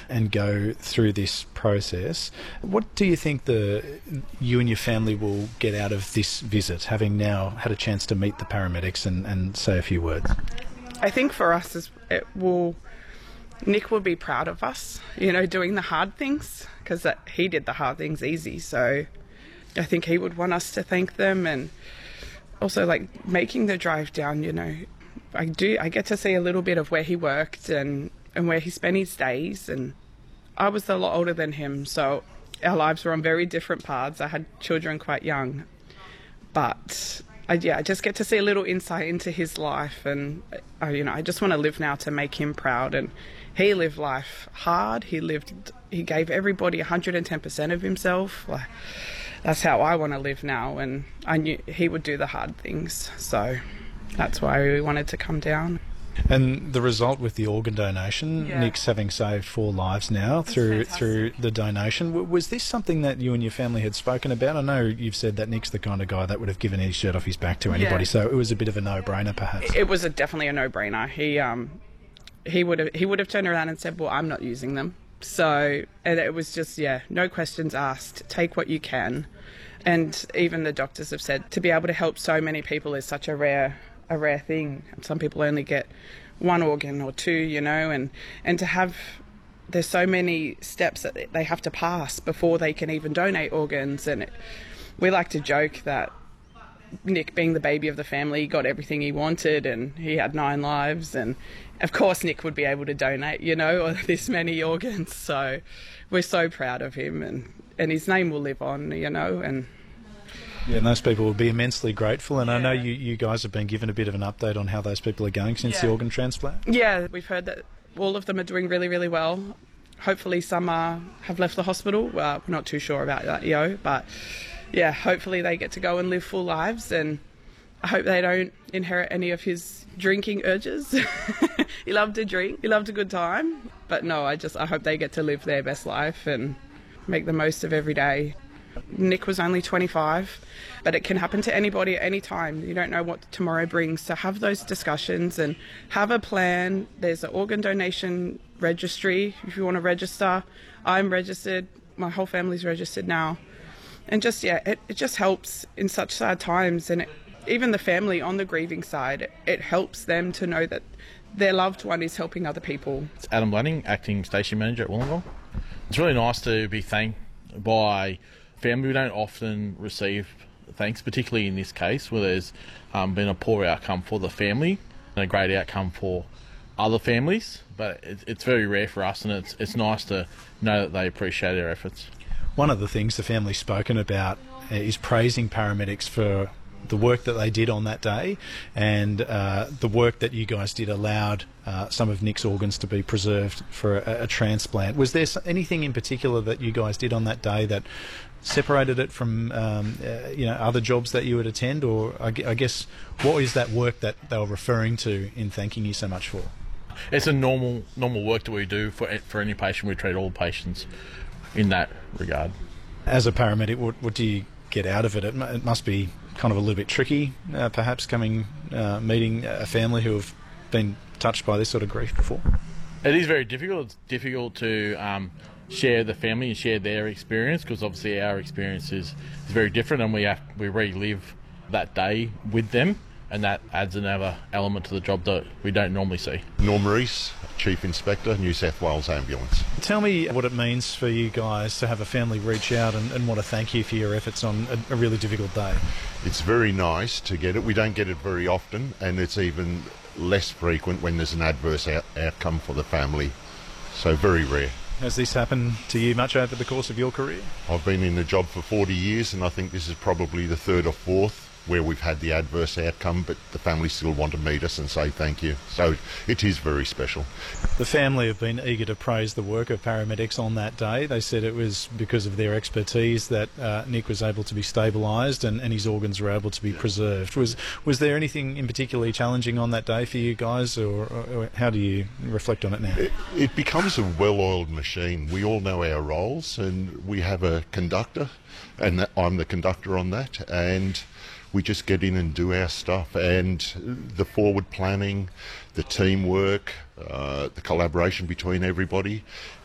and go through this process. What do you think you and your family will get out of this visit, having now had a chance to meet the paramedics and say a few words? I think for us, Nick will be proud of us, doing the hard things, because he did the hard things easy. So I think he would want us to thank them, and also making the drive down. I get to see a little bit of where he worked and where he spent his days, and I was a lot older than him, so our lives were on very different paths. I had children quite young, but I just get to see a little insight into his life, and I just want to live now to make him proud. And he lived life hard. He gave everybody 110% of himself. That's how I want to live now, and I knew he would do the hard things, so that's why we wanted to come down. And the result with the organ donation, Nick's having saved 4 lives now through the donation. Was this something that you and your family had spoken about? I know you've said that Nick's the kind of guy that would have given his shirt off his back to anybody, so it was a bit of a no-brainer, perhaps. It was definitely a no-brainer. He would have turned around and said, "Well, I'm not using them." So, and it was just no questions asked. Take what you can, and even the doctors have said to be able to help so many people is such a rare thing. Some people only get 1 organ or 2, and to have, there's so many steps that they have to pass before they can even donate organs. And we like to joke that Nick, being the baby of the family, got everything he wanted, and he had 9 lives, and of course Nick would be able to donate, this many organs. So we're so proud of him, and his name will live on, and yeah, and those people will be immensely grateful. And I know you guys have been given a bit of an update on how those people are going since the organ transplant. Yeah, we've heard that all of them are doing really, really well. Hopefully some have left the hospital. Well, we're not too sure about that, but yeah, hopefully they get to go and live full lives, and I hope they don't inherit any of his drinking urges. He loved to drink, he loved a good time, but no, I hope they get to live their best life and make the most of every day. Nick was only 25, but it can happen to anybody at any time. You don't know what tomorrow brings, so have those discussions and have a plan. There's an organ donation registry if you want to register. I'm registered, my whole family's registered now, and just it just helps in such sad times. And even the family on the grieving side, it helps them to know that their loved one is helping other people. It's Adam Blanning, Acting Station Manager at Wollongong. It's really nice to be thanked by family. We don't often receive thanks, particularly in this case where there's been a poor outcome for the family and a great outcome for other families, but it's very rare for us, and it's nice to know that they appreciate our efforts. One of the things the family's spoken about is praising paramedics for the work that they did on that day, and the work that you guys did allowed some of Nick's organs to be preserved for a transplant. Was there anything in particular that you guys did on that day that separated it from other jobs that you would attend, or I guess what is that work that they were referring to in thanking you so much for? It's a normal work that we do for any patient. We treat all patients in that regard. As a paramedic, what do you get out of it? It must be kind of a little bit tricky, perhaps meeting a family who have been touched by this sort of grief before. It is very difficult. It's difficult to share the family and share their experience, because obviously our experience is very different, and we relive that day with them, and that adds another element to the job that we don't normally see. Norm Rees, Chief Inspector, New South Wales Ambulance. Tell me what it means for you guys to have a family reach out and want to thank you for your efforts on a really difficult day. It's very nice to get it. We don't get it very often, and it's even less frequent when there's an adverse outcome for the family. So very rare. Has this happened to you much over the course of your career? I've been in the job for 40 years, and I think this is probably the 3rd or 4th where we've had the adverse outcome, but the family still want to meet us and say thank you. So it is very special. The family have been eager to praise the work of paramedics on that day. They said it was because of their expertise that Nick was able to be stabilised and his organs were able to be preserved. Was there anything in particularly challenging on that day for you guys, or how do you reflect on it now? It becomes a well-oiled machine. We all know our roles, and we have a conductor, and I'm the conductor on that, and we just get in and do our stuff, and the forward planning, the teamwork, the collaboration between everybody,